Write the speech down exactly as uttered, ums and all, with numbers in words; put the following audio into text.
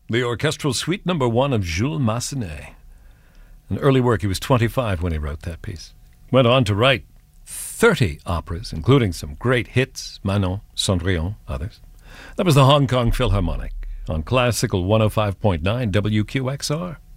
the orchestral suite number one of Jules Massenet. An early work, he was twenty-five when he wrote that piece. Went on to write thirty operas, including some great hits, Manon, Cendrillon, others. That was the Hong Kong Philharmonic on Classical one oh five point nine W Q X R.